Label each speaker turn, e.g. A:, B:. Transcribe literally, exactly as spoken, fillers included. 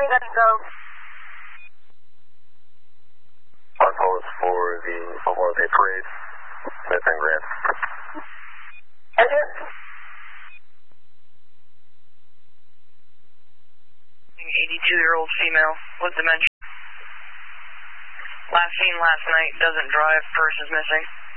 A: gotta go.
B: Our call is for the Memorial Day Parade, Smith and Grant.
A: Enter.
C: eighty-two-year-old female with dementia. Last seen last night, doesn't drive, purse is missing.